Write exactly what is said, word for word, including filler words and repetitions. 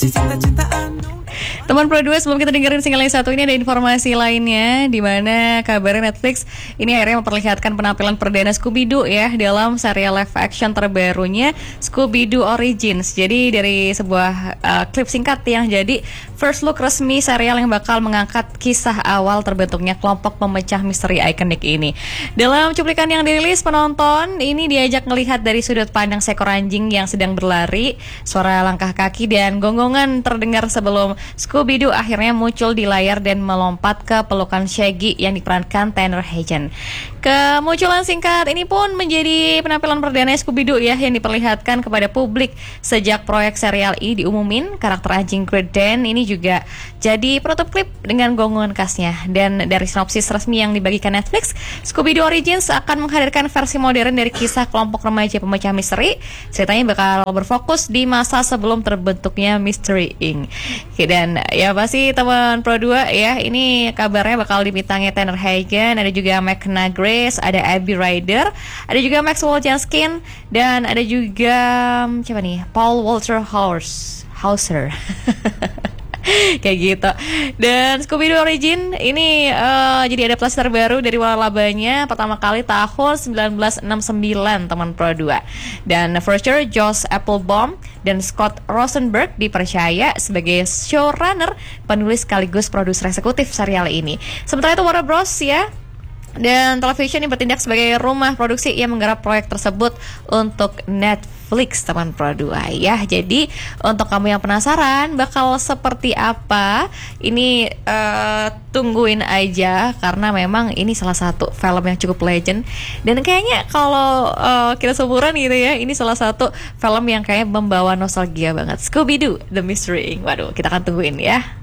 Teman Pro dua, sebelum kita dengerin single yang satu ini ada informasi lainnya, di mana kabarnya Netflix ini akhirnya memperlihatkan penampilan perdana Scooby-Doo ya dalam serial live action terbarunya Scooby-Doo Origins. Jadi dari sebuah uh, klip singkat yang jadi first look resmi serial yang bakal mengangkat kisah awal terbentuknya kelompok pemecah misteri ikonik ini. Dalam cuplikan yang dirilis, penonton ini diajak melihat dari sudut pandang seekor anjing yang sedang berlari. Suara langkah kaki dan gonggongan terdengar sebelum Scooby-Doo akhirnya muncul di layar dan melompat ke pelukan Shaggy yang diperankan Tanner Hayden. Kemunculan singkat ini pun menjadi penampilan perdana Scooby-Doo ya yang diperlihatkan kepada publik sejak proyek serial ini diumumin. Karakter anjing Great Dane ini juga jadi prototipe klip dengan gonggongan khasnya. Dan dari sinopsis resmi yang dibagikan Netflix, Scooby-Doo Origins akan menghadirkan versi modern dari kisah kelompok remaja pemecah misteri. Ceritanya bakal berfokus di masa sebelum terbentuknya Mystery Incorporated. Oke, dan ya pasti teman Pro dua ya, ini kabarnya bakal dibintangi Tanner Hayden, ada juga Mckenna Grace, ada Abby Ryder, ada juga Maxwell Janskin, dan ada juga siapa nih? Paul Walter Hauser. Hauser. Kayak gitu. Dan Scooby-Doo Origin ini uh, jadi adaptasi terbaru dari waralabanya pertama kali tahun sembilan belas enam puluh sembilan, teman Pro dua. Dan feature Josh Applebaum dan Scott Rosenberg dipercaya sebagai showrunner, penulis sekaligus produser eksekutif serial ini. Sementara itu Warner Bros ya dan Television yang bertindak sebagai rumah produksi yang menggarap proyek tersebut untuk Netflix, teman Pro dua ya. Jadi untuk kamu yang penasaran bakal seperti apa, ini uh, tungguin aja, karena memang ini salah satu film yang cukup legend. Dan kayaknya kalau uh, kita seumuran gitu ya, ini salah satu film yang kayak membawa nostalgia banget. Scooby-Doo The Mystery Incorporated. Waduh, kita akan tungguin ya.